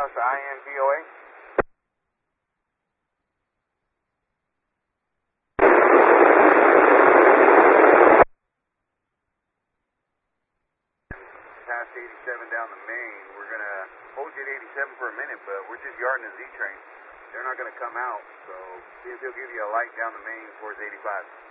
Delta INVOA. Past 87 down the main. We're going to hold you at 87 for a minute, but we're just yarding the Z train. They're not going to come out, so see if they'll give you a light down the main towards 85.